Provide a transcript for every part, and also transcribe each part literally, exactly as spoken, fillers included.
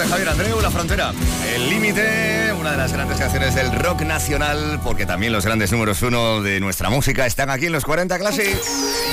de Javier Andreu, La Frontera. El límite, una de las grandes canciones del rock nacional, porque también los grandes números uno de nuestra música están aquí en los cuarenta Classics.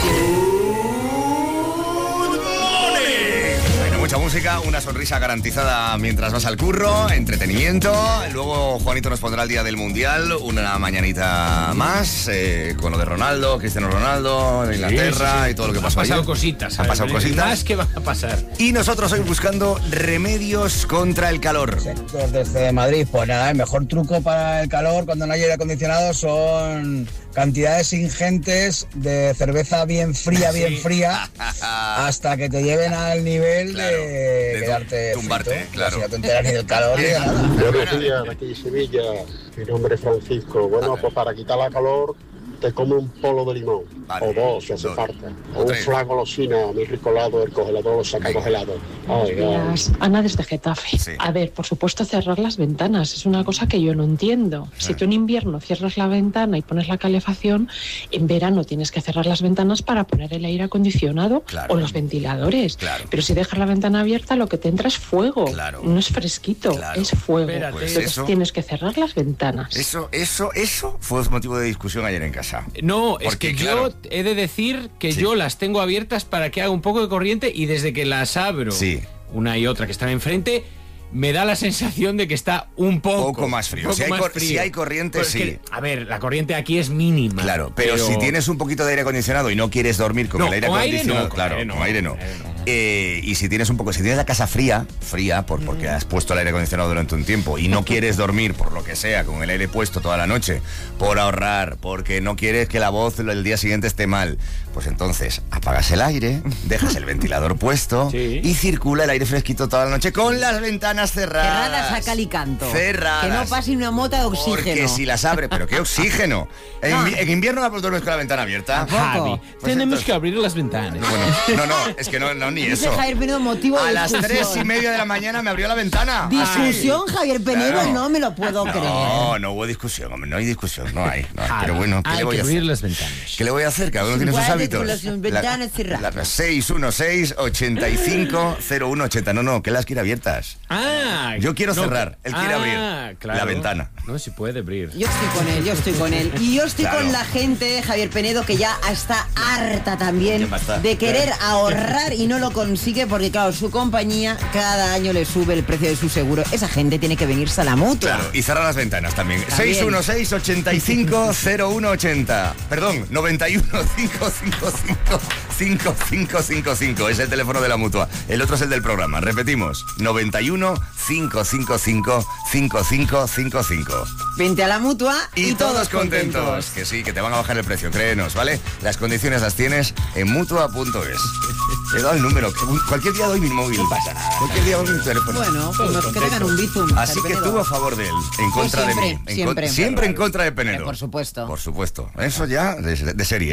Mucha música, una sonrisa garantizada mientras vas al curro, entretenimiento. Luego Juanito nos pondrá el día del Mundial, una mañanita más, eh, con lo de Ronaldo, Cristiano Ronaldo, de Inglaterra, sí, sí, sí. Y todo lo que pasó. Han pasado ayer. cositas. Han pasado cositas. Más que van a pasar. Y nosotros hoy buscando remedios contra el calor. Sector desde Madrid, pues nada, el mejor truco para el calor cuando no hay aire acondicionado son cantidades ingentes de cerveza bien fría, bien sí. fría, hasta que te lleven al nivel claro, de, de quedarte tumbarte, frito, claro. Si no te enteras ni del calor ni de nada. Buenos días, aquí en Sevilla, mi nombre es Francisco. Bueno, pues para quitar la calor te come un polo de limón, vale, o dos si hace dos. falta, o un flan golosina, muy rico helado, el congelador lo saca congelado. Ay, ay. Ana desde Getafe. Sí. A ver, por supuesto cerrar las ventanas, es una cosa que yo no entiendo. Sí. Si tú en invierno cierras la ventana y pones la calefacción, en verano tienes que cerrar las ventanas para poner el aire acondicionado claro. o los ventiladores. Claro. Pero si dejas la ventana abierta, lo que te entra es fuego, claro. no es fresquito, claro. es fuego. Pues Entonces eso, tienes que cerrar las ventanas. Eso, eso, eso fue motivo de discusión ayer en casa. No, Porque, es que claro, yo he de decir que sí. yo las tengo abiertas para que haga un poco de corriente y desde que las abro, sí. una y otra que están enfrente, me da la sensación de que está un poco, poco más frío. Poco si, hay más cor- frío. si hay corriente, pues sí. Que, a ver, la corriente aquí es mínima. Claro, pero, pero si tienes un poquito de aire acondicionado y no quieres dormir con no, el aire con acondicionado, aire no, claro, con aire no, con aire no. Con aire no. Eh, y si tienes un poco, si tienes la casa fría, fría, por, porque has puesto el aire acondicionado durante un tiempo y no quieres dormir por lo que sea, con el aire puesto toda la noche, por ahorrar, porque no quieres que la voz el día siguiente esté mal, pues entonces apagas el aire, dejas el ventilador puesto sí. y circula el aire fresquito toda la noche con las ventanas cerradas. Cerradas a cal y canto. Cerradas. Que no pase una mota de oxígeno. Porque si las abre, pero ¿qué oxígeno? En, no. en invierno no duermes con la ventana abierta. Javi, pues tenemos entonces... que abrir las ventanas. Bueno, no, no, es que no, no ni Dice eso. Javier Penedo, motivo de A las discusión. tres y media de la mañana me abrió la ventana. Discusión, Ay. Javier Penedo, claro. no me lo puedo no, creer. No, no hubo discusión, hombre, no hay discusión, no hay. No hay. Pero bueno, ¿qué hay le voy que a abrir hacer? las ventanas. ¿Qué le voy a hacer? Cada uno tiene sus hábitos. Las ventanas cerradas. La, la seis uno seis, ochenta y cinco, cero uno ochenta. No, no, que las quiere abiertas. Ah, yo quiero no, cerrar, él quiere ah, abrir claro. la ventana. No se puede abrir. Yo estoy con él, yo estoy con él. Y yo estoy claro. con la gente, Javier Penedo, que ya está harta también de querer ahorrar y no lo consigue porque, claro, su compañía cada año le sube el precio de su seguro. Esa gente tiene que venirse a la Mutua. Claro, y cerrar las ventanas también. también. seis uno seis, ochenta y cinco, cero uno ochenta. Perdón, noventa y uno, cinco cinco cinco, cinco cinco cinco cinco. Es el teléfono de la Mutua. El otro es el del programa. Repetimos, noventa y uno, cinco cinco cinco, cinco cinco cinco cinco. Vente a la Mutua y, y todos, todos contentos. contentos. Que sí, que te van a bajar el precio, créenos, ¿vale? Las condiciones las tienes en mutua punto es. He dado el número. Cualquier día doy mi móvil. No pasa nada. Cualquier día doy mi teléfono. Bueno, pues nos quedan un bizum. Así que tú a favor de él, en contra pues siempre, de mí. En siempre. Con, siempre en contra de Penedo. Eh, por supuesto. Por supuesto. Eso ya de, de serie.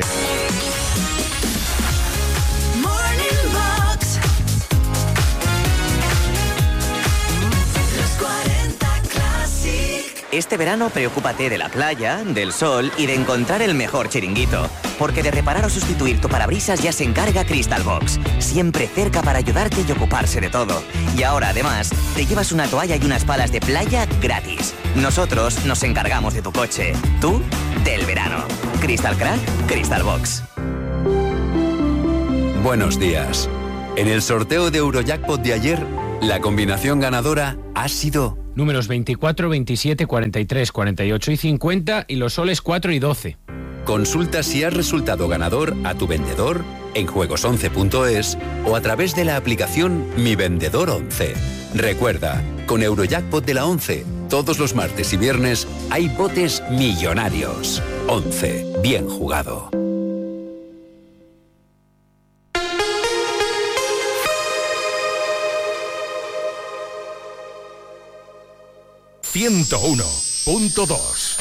Este verano preocúpate de la playa, del sol y de encontrar el mejor chiringuito. Porque de reparar o sustituir tu parabrisas ya se encarga Crystal Box. Siempre cerca para ayudarte y ocuparse de todo. Y ahora además te llevas una toalla y unas palas de playa gratis. Nosotros nos encargamos de tu coche. Tú, del verano. Crystal Crack, Crystal Box. Buenos días. En el sorteo de Eurojackpot de ayer, la combinación ganadora ha sido... Números veinticuatro, veintisiete, cuarenta y tres, cuarenta y ocho y cincuenta y los soles cuatro y doce. Consulta si has resultado ganador a tu vendedor en juegos once punto es o a través de la aplicación Mi Vendedor once. Recuerda, con Eurojackpot de la once, todos los martes y viernes hay botes millonarios. once. Bien jugado. ciento uno punto dos